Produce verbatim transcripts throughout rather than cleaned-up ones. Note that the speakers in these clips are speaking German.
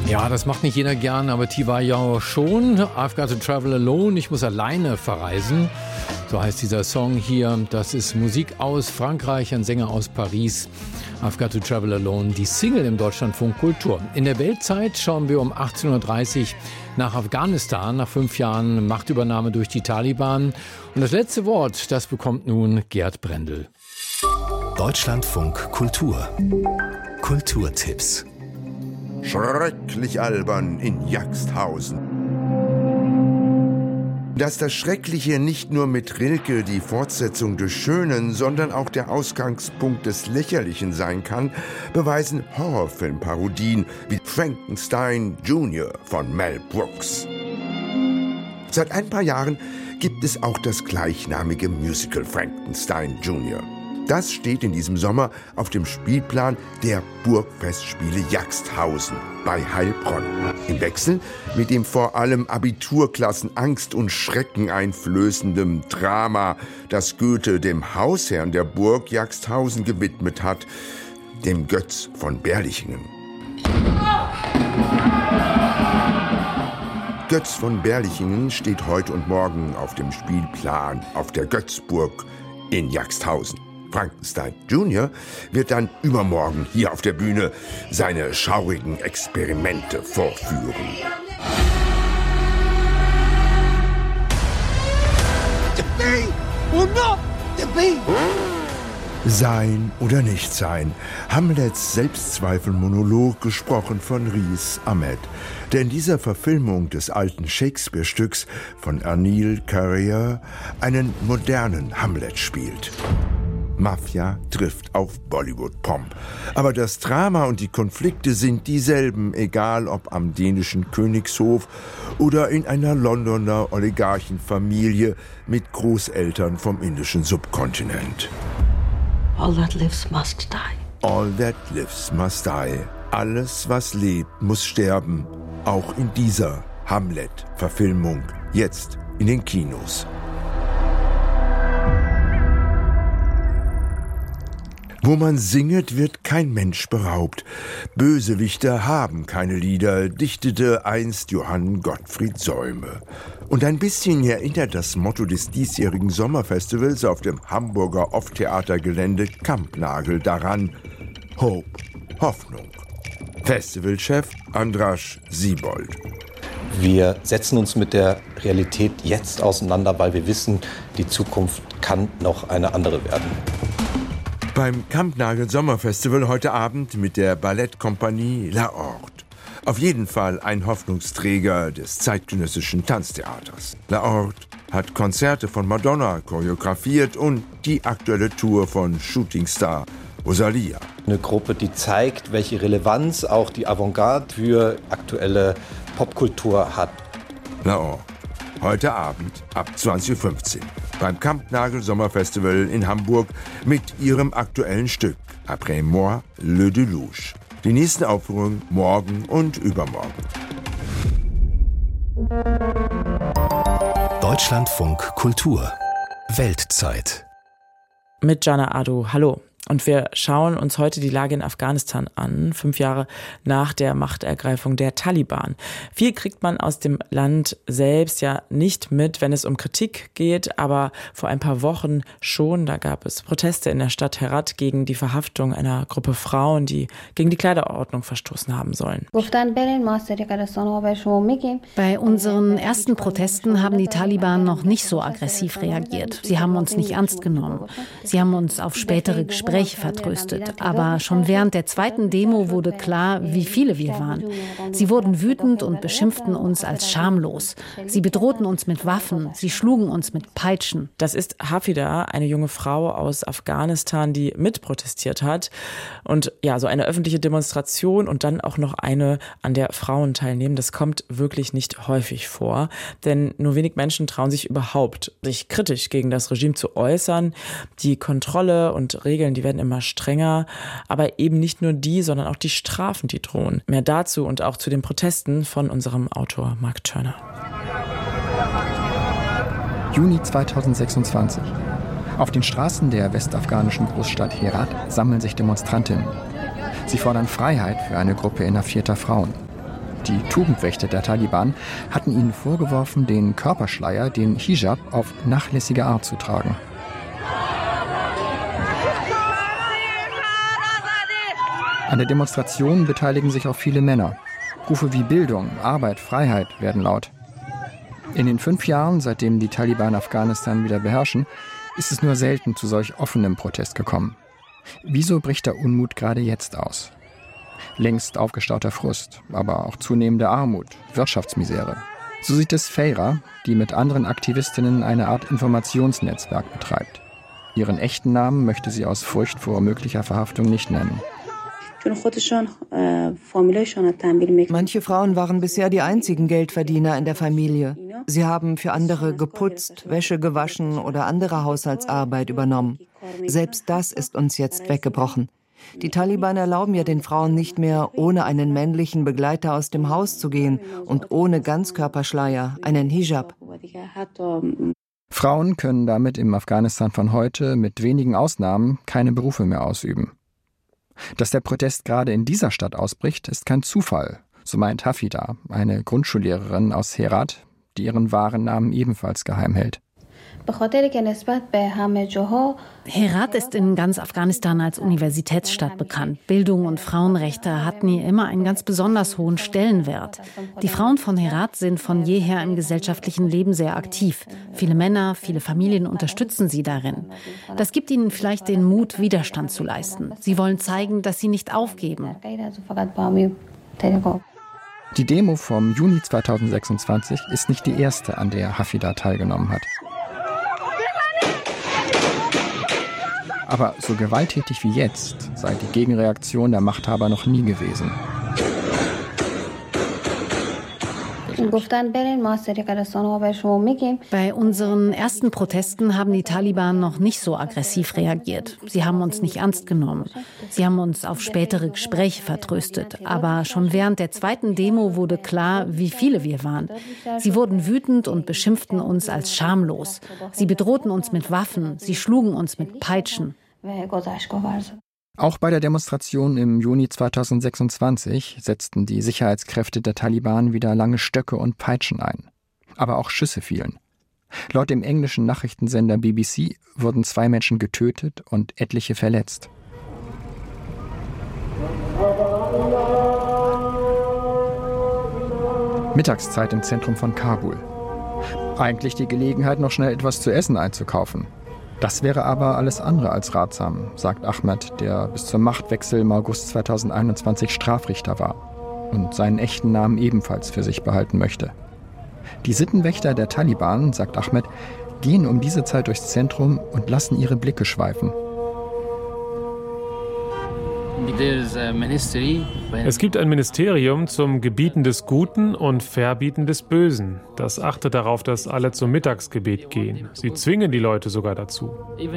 Ja, das macht nicht jeder gern, aber Tiva Yao schon. I've got to travel alone, ich muss alleine verreisen. So heißt dieser Song hier. Das ist Musik aus Frankreich, ein Sänger aus Paris. I've got to travel alone, die Single im Deutschlandfunk Kultur. In der Weltzeit schauen wir um achtzehn Uhr dreißig nach Afghanistan, nach fünf Jahren Machtübernahme durch die Taliban. Und das letzte Wort, das bekommt nun Gerd Brendel. Deutschlandfunk Kultur. Kulturtipps. Schrecklich albern in Jagsthausen. Dass das Schreckliche nicht nur mit Rilke die Fortsetzung des Schönen, sondern auch der Ausgangspunkt des Lächerlichen sein kann, beweisen Horrorfilmparodien wie Frankenstein Junior von Mel Brooks. Seit ein paar Jahren gibt es auch das gleichnamige Musical Frankenstein Junior Das steht in diesem Sommer auf dem Spielplan der Burgfestspiele Jagsthausen bei Heilbronn. Im Wechsel mit dem vor allem Abiturklassen Angst und Schrecken einflößendem Drama, das Goethe dem Hausherrn der Burg Jagsthausen gewidmet hat, dem Götz von Berlichingen. Götz von Berlichingen steht heute und morgen auf dem Spielplan auf der Götzburg in Jagsthausen. Frankenstein Junior wird dann übermorgen hier auf der Bühne seine schaurigen Experimente vorführen. Sein oder nicht sein. Hamlets Selbstzweifel-Monolog, gesprochen von Riz Ahmed. Der in dieser Verfilmung des alten Shakespeare-Stücks von Anil Carrier einen modernen Hamlet spielt. Mafia trifft auf Bollywood-Pomp. Aber das Drama und die Konflikte sind dieselben, egal ob am dänischen Königshof oder in einer Londoner Oligarchenfamilie mit Großeltern vom indischen Subkontinent. All that lives must die. All that lives must die. Alles, was lebt, muss sterben. Auch in dieser Hamlet-Verfilmung. Jetzt in den Kinos. Wo man singet, wird kein Mensch beraubt. Bösewichter haben keine Lieder, dichtete einst Johann Gottfried Säume. Und ein bisschen erinnert das Motto des diesjährigen Sommerfestivals auf dem Hamburger Off-Theatergelände Kampnagel daran: Hope, Hoffnung. Festivalchef Andras Siebold. Wir setzen uns mit der Realität jetzt auseinander, weil wir wissen, die Zukunft kann noch eine andere werden. Beim Kampnagel Sommerfestival heute Abend mit der Ballettkompanie La Horde. Auf jeden Fall ein Hoffnungsträger des zeitgenössischen Tanztheaters. La Horde hat Konzerte von Madonna choreografiert und die aktuelle Tour von Shootingstar Rosalia. Eine Gruppe, die zeigt, welche Relevanz auch die Avantgarde für aktuelle Popkultur hat. La Horde. Heute Abend ab zwanzig Uhr fünfzehn beim Kampnagel Sommerfestival in Hamburg mit ihrem aktuellen Stück Après moi, le Deluge. Die nächsten Aufführungen morgen und übermorgen. Deutschlandfunk Kultur. Weltzeit. Mit Jana Adu. Hallo. Und wir schauen uns heute die Lage in Afghanistan an, fünf Jahre nach der Machtergreifung der Taliban. Viel kriegt man aus dem Land selbst ja nicht mit, wenn es um Kritik geht, aber vor ein paar Wochen schon, da gab es Proteste in der Stadt Herat gegen die Verhaftung einer Gruppe Frauen, die gegen die Kleiderordnung verstoßen haben sollen. Bei unseren ersten Protesten haben die Taliban noch nicht so aggressiv reagiert. Sie haben uns nicht ernst genommen. Sie haben uns auf spätere Gespräche vertröstet. Aber schon während der zweiten Demo wurde klar, wie viele wir waren. Sie wurden wütend und beschimpften uns als schamlos. Sie bedrohten uns mit Waffen. Sie schlugen uns mit Peitschen. Das ist Hafida, eine junge Frau aus Afghanistan, die mitprotestiert hat. Und ja, so eine öffentliche Demonstration und dann auch noch eine, an der Frauen teilnehmen, das kommt wirklich nicht häufig vor. Denn nur wenig Menschen trauen sich überhaupt, sich kritisch gegen das Regime zu äußern. Die Kontrolle und Regeln, die werden immer strenger, aber eben nicht nur die, sondern auch die Strafen, die drohen. Mehr dazu und auch zu den Protesten von unserem Autor Mark Turner. Juni zweitausendsechsundzwanzig. Auf den Straßen der westafghanischen Großstadt Herat sammeln sich Demonstrantinnen. Sie fordern Freiheit für eine Gruppe inhaftierter Frauen. Die Tugendwächter der Taliban hatten ihnen vorgeworfen, den Körperschleier, den Hijab, auf nachlässige Art zu tragen. An der Demonstration beteiligen sich auch viele Männer. Rufe wie Bildung, Arbeit, Freiheit werden laut. In den fünf Jahren, seitdem die Taliban Afghanistan wieder beherrschen, ist es nur selten zu solch offenem Protest gekommen. Wieso bricht der Unmut gerade jetzt aus? Längst aufgestauter Frust, aber auch zunehmende Armut, Wirtschaftsmisere. So sieht es Feira, die mit anderen Aktivistinnen eine Art Informationsnetzwerk betreibt. Ihren echten Namen möchte sie aus Furcht vor möglicher Verhaftung nicht nennen. Manche Frauen waren bisher die einzigen Geldverdiener in der Familie. Sie haben für andere geputzt, Wäsche gewaschen oder andere Haushaltsarbeit übernommen. Selbst das ist uns jetzt weggebrochen. Die Taliban erlauben ja den Frauen nicht mehr, ohne einen männlichen Begleiter aus dem Haus zu gehen und ohne Ganzkörperschleier, einen Hijab. Frauen können damit im Afghanistan von heute mit wenigen Ausnahmen keine Berufe mehr ausüben. Dass der Protest gerade in dieser Stadt ausbricht, ist kein Zufall, so meint Hafida, eine Grundschullehrerin aus Herat, die ihren wahren Namen ebenfalls geheim hält. Herat ist in ganz Afghanistan als Universitätsstadt bekannt. Bildung und Frauenrechte hatten hier immer einen ganz besonders hohen Stellenwert. Die Frauen von Herat sind von jeher im gesellschaftlichen Leben sehr aktiv. Viele Männer, viele Familien unterstützen sie darin. Das gibt ihnen vielleicht den Mut, Widerstand zu leisten. Sie wollen zeigen, dass sie nicht aufgeben. Die Demo vom Juni zweitausendsechsundzwanzig ist nicht die erste, an der Hafida teilgenommen hat. Aber so gewalttätig wie jetzt sei die Gegenreaktion der Machthaber noch nie gewesen. Bei unseren ersten Protesten haben die Taliban noch nicht so aggressiv reagiert. Sie haben uns nicht ernst genommen. Sie haben uns auf spätere Gespräche vertröstet. Aber schon während der zweiten Demo wurde klar, wie viele wir waren. Sie wurden wütend und beschimpften uns als schamlos. Sie bedrohten uns mit Waffen. Sie schlugen uns mit Peitschen. Auch bei der Demonstration im Juni zweitausendsechsundzwanzig setzten die Sicherheitskräfte der Taliban wieder lange Stöcke und Peitschen ein. Aber auch Schüsse fielen. Laut dem englischen Nachrichtensender B B C wurden zwei Menschen getötet und etliche verletzt. Mittagszeit im Zentrum von Kabul. Eigentlich die Gelegenheit, noch schnell etwas zu essen einzukaufen. Das wäre aber alles andere als ratsam, sagt Ahmed, der bis zum Machtwechsel im August zweitausendeinundzwanzig Strafrichter war und seinen echten Namen ebenfalls für sich behalten möchte. Die Sittenwächter der Taliban, sagt Ahmed, gehen um diese Zeit durchs Zentrum und lassen ihre Blicke schweifen. Es gibt ein Ministerium zum Gebieten des Guten und Verbieten des Bösen. Das achtet darauf, dass alle zum Mittagsgebet gehen. Sie zwingen die Leute sogar dazu.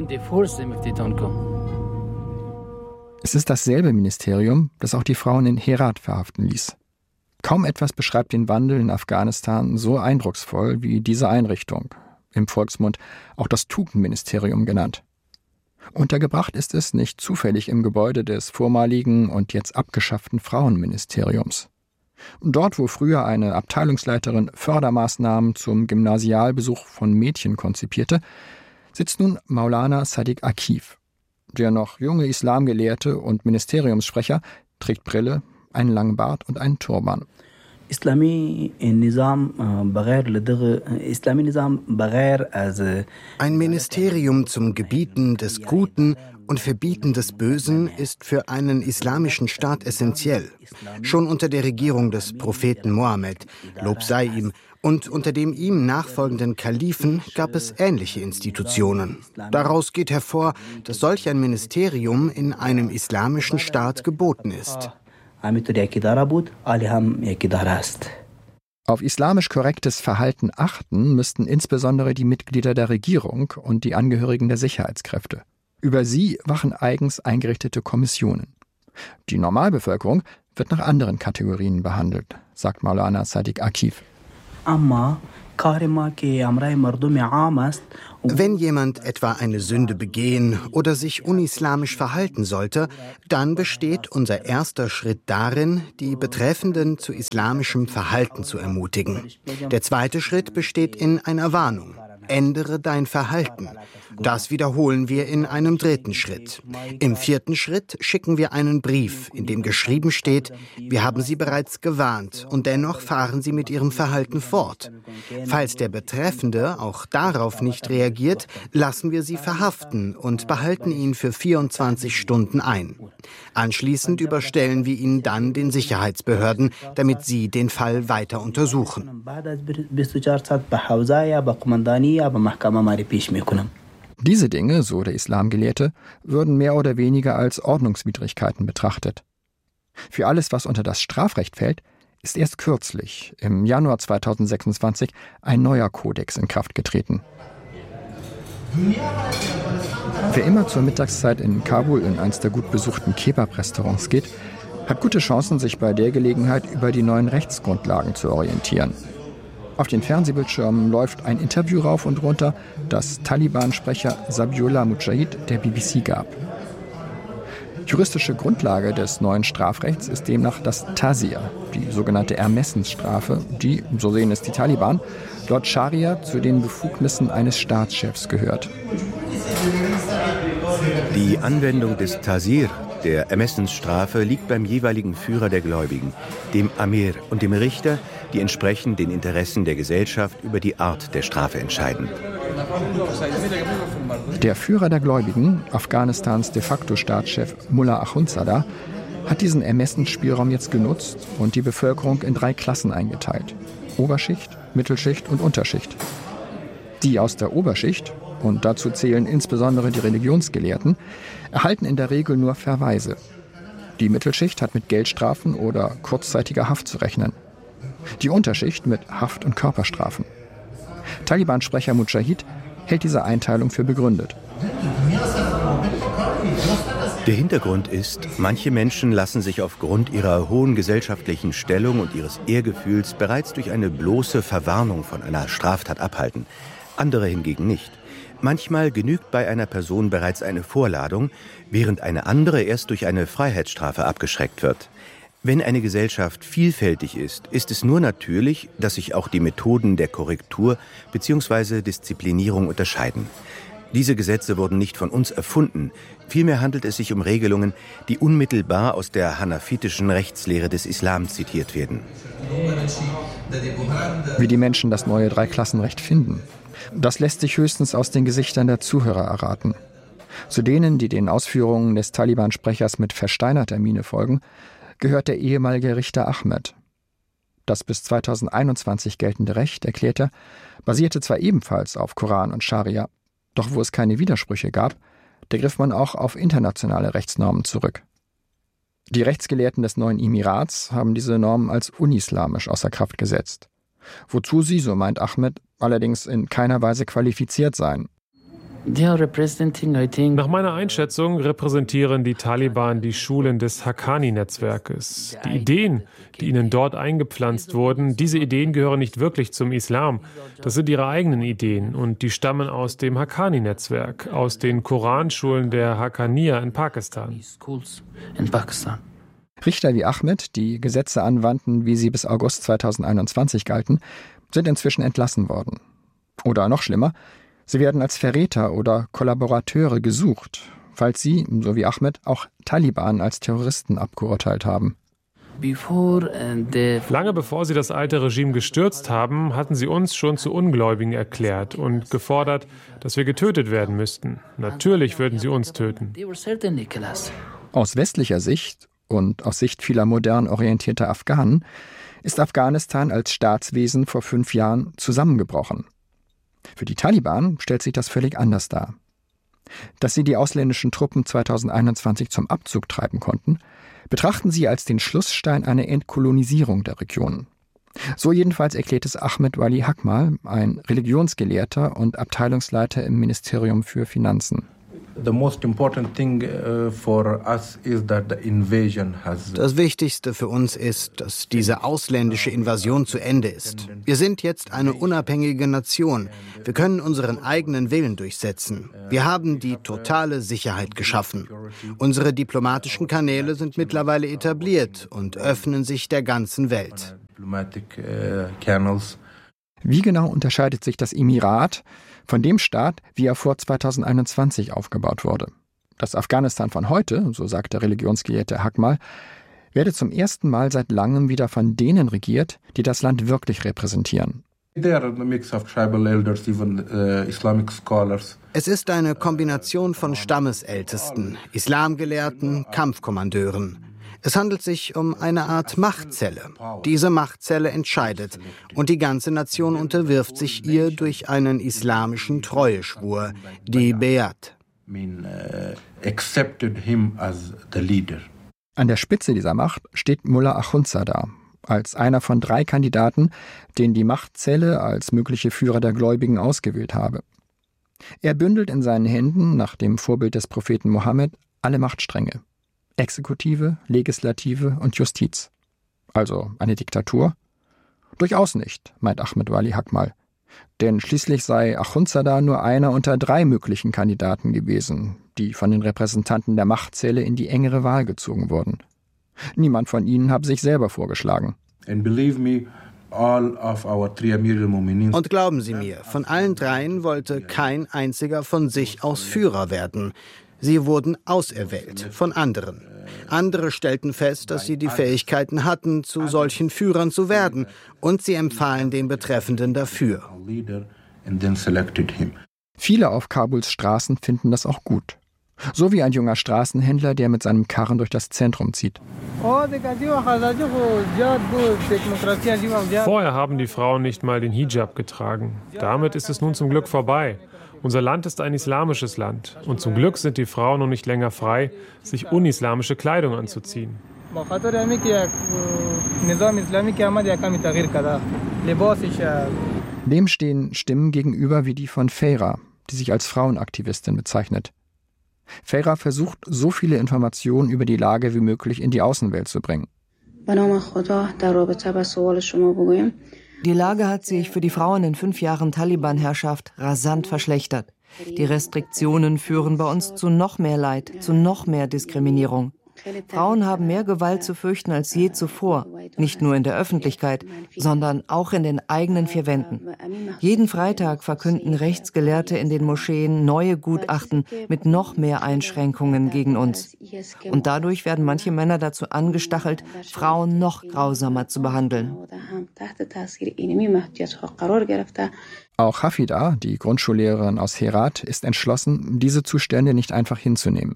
Es ist dasselbe Ministerium, das auch die Frauen in Herat verhaften ließ. Kaum etwas beschreibt den Wandel in Afghanistan so eindrucksvoll wie diese Einrichtung, im Volksmund auch das Tugendministerium genannt. Untergebracht ist es nicht zufällig im Gebäude des vormaligen und jetzt abgeschafften Frauenministeriums. Dort, wo früher eine Abteilungsleiterin Fördermaßnahmen zum Gymnasialbesuch von Mädchen konzipierte, sitzt nun Maulana Sadiq Akif. Der noch junge Islamgelehrte und Ministeriumssprecher trägt Brille, einen langen Bart und einen Turban. Ein Ministerium zum Gebieten des Guten und Verbieten des Bösen ist für einen islamischen Staat essentiell. Schon unter der Regierung des Propheten Mohammed, Lob sei ihm, und unter dem ihm nachfolgenden Kalifen gab es ähnliche Institutionen. Daraus geht hervor, dass solch ein Ministerium in einem islamischen Staat geboten ist. Auf islamisch korrektes Verhalten achten müssten insbesondere die Mitglieder der Regierung und die Angehörigen der Sicherheitskräfte. Über sie wachen eigens eingerichtete Kommissionen. Die Normalbevölkerung wird nach anderen Kategorien behandelt, sagt Maulana Sadiq Akif. Wenn jemand etwa eine Sünde begehen oder sich unislamisch verhalten sollte, dann besteht unser erster Schritt darin, die Betreffenden zu islamischem Verhalten zu ermutigen. Der zweite Schritt besteht in einer Warnung. Ändere dein Verhalten. Das wiederholen wir in einem dritten Schritt. Im vierten Schritt schicken wir einen Brief, in dem geschrieben steht, wir haben Sie bereits gewarnt und dennoch fahren Sie mit Ihrem Verhalten fort. Falls der Betreffende auch darauf nicht reagiert, lassen wir Sie verhaften und behalten ihn für vierundzwanzig Stunden ein. Anschließend überstellen wir ihn dann den Sicherheitsbehörden, damit sie den Fall weiter untersuchen. Diese Dinge, so der Islamgelehrte, würden mehr oder weniger als Ordnungswidrigkeiten betrachtet. Für alles, was unter das Strafrecht fällt, ist erst kürzlich, im Januar zweitausendsechsundzwanzig, ein neuer Kodex in Kraft getreten. Wer immer zur Mittagszeit in Kabul in eins der gut besuchten Kebab-Restaurants geht, hat gute Chancen, sich bei der Gelegenheit über die neuen Rechtsgrundlagen zu orientieren. Auf den Fernsehbildschirmen läuft ein Interview rauf und runter, das Taliban-Sprecher Zabiullah Mujahid der B B C gab. Juristische Grundlage des neuen Strafrechts ist demnach das Tazir, die sogenannte Ermessensstrafe, die, so sehen es die Taliban, laut Scharia zu den Befugnissen eines Staatschefs gehört. Die Anwendung des Tazir, der Ermessensstrafe, liegt beim jeweiligen Führer der Gläubigen, dem Amir und dem Richter, die entsprechend den Interessen der Gesellschaft über die Art der Strafe entscheiden. Der Führer der Gläubigen, Afghanistans de facto Staatschef Mullah Akhundzada, hat diesen Ermessensspielraum jetzt genutzt und die Bevölkerung in drei Klassen eingeteilt: Oberschicht, Mittelschicht und Unterschicht. Die aus der Oberschicht, und dazu zählen insbesondere die Religionsgelehrten, erhalten in der Regel nur Verweise. Die Mittelschicht hat mit Geldstrafen oder kurzzeitiger Haft zu rechnen. Die Unterschicht mit Haft- und Körperstrafen. Taliban-Sprecher Mujahid hält diese Einteilung für begründet. Der Hintergrund ist, manche Menschen lassen sich aufgrund ihrer hohen gesellschaftlichen Stellung und ihres Ehrgefühls bereits durch eine bloße Verwarnung von einer Straftat abhalten. Andere hingegen nicht. Manchmal genügt bei einer Person bereits eine Vorladung, während eine andere erst durch eine Freiheitsstrafe abgeschreckt wird. Wenn eine Gesellschaft vielfältig ist, ist es nur natürlich, dass sich auch die Methoden der Korrektur bzw. Disziplinierung unterscheiden. Diese Gesetze wurden nicht von uns erfunden. Vielmehr handelt es sich um Regelungen, die unmittelbar aus der hanafitischen Rechtslehre des Islam zitiert werden. Wie die Menschen das neue Dreiklassenrecht finden, das lässt sich höchstens aus den Gesichtern der Zuhörer erraten. Zu denen, die den Ausführungen des Taliban-Sprechers mit versteinerter Miene folgen, gehört der ehemalige Richter Ahmed. Das bis zweitausendeinundzwanzig geltende Recht, erklärt er, basierte zwar ebenfalls auf Koran und Scharia, doch wo es keine Widersprüche gab, da griff man auch auf internationale Rechtsnormen zurück. Die Rechtsgelehrten des neuen Emirats haben diese Normen als unislamisch außer Kraft gesetzt. Wozu sie, so meint Ahmed, allerdings in keiner Weise qualifiziert seien. Nach meiner Einschätzung repräsentieren die Taliban die Schulen des Haqqani-Netzwerkes. Die Ideen, die ihnen dort eingepflanzt wurden, diese Ideen gehören nicht wirklich zum Islam. Das sind ihre eigenen Ideen und die stammen aus dem Haqqani-Netzwerk, aus den Koranschulen der Haqqaniya in Pakistan. Richter wie Ahmed, die Gesetze anwandten, wie sie bis August zweitausendeinundzwanzig galten, sind inzwischen entlassen worden. Oder noch schlimmer, sie werden als Verräter oder Kollaborateure gesucht, falls sie, so wie Ahmed, auch Taliban als Terroristen abgeurteilt haben. Lange bevor sie das alte Regime gestürzt haben, hatten sie uns schon zu Ungläubigen erklärt und gefordert, dass wir getötet werden müssten. Natürlich würden sie uns töten. Aus westlicher Sicht und aus Sicht vieler modern orientierter Afghanen ist Afghanistan als Staatswesen vor fünf Jahren zusammengebrochen. Für die Taliban stellt sich das völlig anders dar. Dass sie die ausländischen Truppen zweitausendeinundzwanzig zum Abzug treiben konnten, betrachten sie als den Schlussstein einer Entkolonisierung der Region. So jedenfalls erklärt es Ahmed Wali Hakmal, ein Religionsgelehrter und Abteilungsleiter im Ministerium für Finanzen. Das Wichtigste für uns ist, dass diese ausländische Invasion zu Ende ist. Wir sind jetzt eine unabhängige Nation. Wir können unseren eigenen Willen durchsetzen. Wir haben die totale Sicherheit geschaffen. Unsere diplomatischen Kanäle sind mittlerweile etabliert und öffnen sich der ganzen Welt. Wie genau unterscheidet sich das Emirat von dem Staat, wie er vor zweitausendeinundzwanzig aufgebaut wurde? Das Afghanistan von heute, so sagt der Religionsgelehrte Hakmal, werde zum ersten Mal seit langem wieder von denen regiert, die das Land wirklich repräsentieren. Es ist eine Kombination von Stammesältesten, Islamgelehrten, Kampfkommandeuren. Es handelt sich um eine Art Machtzelle. Diese Machtzelle entscheidet und die ganze Nation unterwirft sich ihr durch einen islamischen Treueschwur, die Beat. An der Spitze dieser Macht steht Mullah Akhundzada, als einer von drei Kandidaten, den die Machtzelle als mögliche Führer der Gläubigen ausgewählt habe. Er bündelt in seinen Händen, nach dem Vorbild des Propheten Mohammed, alle Machtstränge. Exekutive, Legislative und Justiz. Also eine Diktatur? Durchaus nicht, meint Ahmed Wali Hakmal. Denn schließlich sei Akhundzada nur einer unter drei möglichen Kandidaten gewesen, die von den Repräsentanten der Machtzelle in die engere Wahl gezogen wurden. Niemand von ihnen habe sich selber vorgeschlagen. Und glauben Sie mir, von allen dreien wollte kein einziger von sich aus Führer werden. Sie wurden auserwählt von anderen. Andere stellten fest, dass sie die Fähigkeiten hatten, zu solchen Führern zu werden, und sie empfahlen den Betreffenden dafür. Viele auf Kabuls Straßen finden das auch gut. So wie ein junger Straßenhändler, der mit seinem Karren durch das Zentrum zieht. Vorher haben die Frauen nicht mal den Hijab getragen. Damit ist es nun zum Glück vorbei. Unser Land ist ein islamisches Land. Und zum Glück sind die Frauen nun nicht länger frei, sich unislamische Kleidung anzuziehen. Dem stehen Stimmen gegenüber wie die von Feira, die sich als Frauenaktivistin bezeichnet. Feira versucht, so viele Informationen über die Lage wie möglich in die Außenwelt zu bringen. Die Lage hat sich für die Frauen in fünf Jahren Taliban-Herrschaft rasant verschlechtert. Die Restriktionen führen bei uns zu noch mehr Leid, zu noch mehr Diskriminierung. Frauen haben mehr Gewalt zu fürchten als je zuvor, nicht nur in der Öffentlichkeit, sondern auch in den eigenen vier Wänden. Jeden Freitag verkünden Rechtsgelehrte in den Moscheen neue Gutachten mit noch mehr Einschränkungen gegen uns. Und dadurch werden manche Männer dazu angestachelt, Frauen noch grausamer zu behandeln. Auch Hafida, die Grundschullehrerin aus Herat, ist entschlossen, diese Zustände nicht einfach hinzunehmen.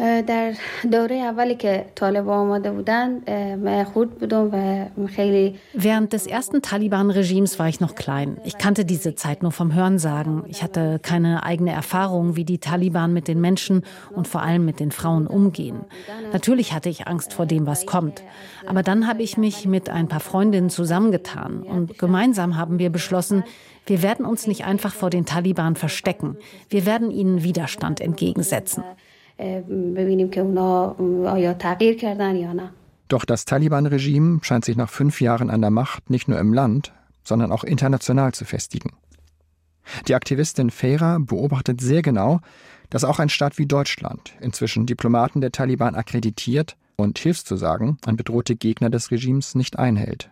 Während des ersten Taliban-Regimes war ich noch klein. Ich kannte diese Zeit nur vom Hörensagen. Ich hatte keine eigene Erfahrung, wie die Taliban mit den Menschen und vor allem mit den Frauen umgehen. Natürlich hatte ich Angst vor dem, was kommt. Aber dann habe ich mich mit ein paar Freundinnen zusammengetan und gemeinsam haben wir beschlossen, wir werden uns nicht einfach vor den Taliban verstecken. Wir werden ihnen Widerstand entgegensetzen. Doch das Taliban-Regime scheint sich nach fünf Jahren an der Macht nicht nur im Land, sondern auch international zu festigen. Die Aktivistin Feira beobachtet sehr genau, dass auch ein Staat wie Deutschland inzwischen Diplomaten der Taliban akkreditiert und Hilfszusagen an bedrohte Gegner des Regimes nicht einhält.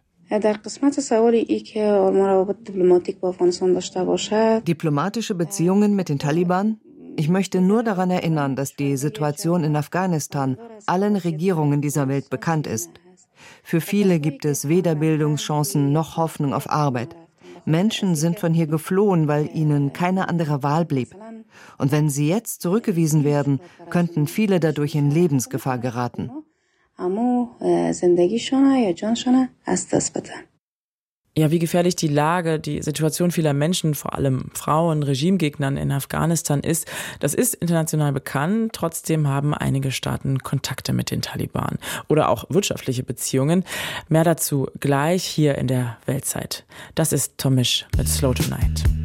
Diplomatische Beziehungen mit den Taliban? Ich möchte nur daran erinnern, dass die Situation in Afghanistan allen Regierungen dieser Welt bekannt ist. Für viele gibt es weder Bildungschancen noch Hoffnung auf Arbeit. Menschen sind von hier geflohen, weil ihnen keine andere Wahl blieb. Und wenn sie jetzt zurückgewiesen werden, könnten viele dadurch in Lebensgefahr geraten. Ja, wie gefährlich die Lage, die Situation vieler Menschen, vor allem Frauen, Regimegegnern in Afghanistan ist, das ist international bekannt. Trotzdem haben einige Staaten Kontakte mit den Taliban oder auch wirtschaftliche Beziehungen. Mehr dazu gleich hier in der Weltzeit. Das ist Tomisch mit Slow Tonight.